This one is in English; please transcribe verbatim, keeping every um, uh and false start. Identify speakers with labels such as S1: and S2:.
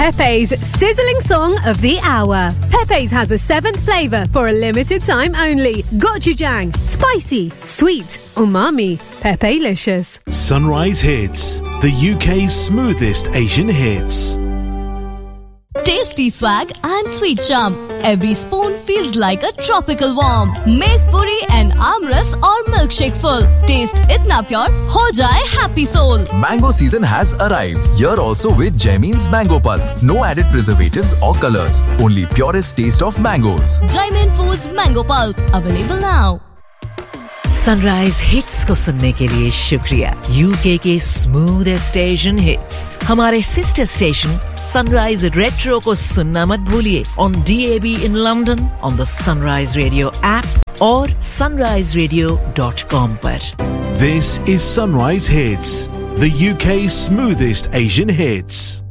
S1: Pepe's sizzling song of the hour. Pepe's has a seventh flavour for a limited time only. Gochujang, spicy, sweet, umami, Pepe-licious.
S2: Sunrise Hits, the U K's smoothest Asian hits.
S3: Tasty swag and sweet charm. Every spoon feels like a tropical warm. Make puri and amras or milkshake full. Taste itna pure, ho jaye happy soul.
S4: Mango season has arrived. Here also with Jaimin's Mango Pulp. No added preservatives or colors. Only purest taste of mangoes.
S3: Jaimin Foods Mango Pulp. Available now.
S5: Sunrise hits को सुनने के लिए शुक्रिया. UK के smoothest Asian hits हमारे sister station sunrise retro को सुनना मत भूलिए on D A be in London, on the sunrise radio app और sunrise radio dot com पर.
S2: This is Sunrise Hits, the U K's smoothest Asian hits.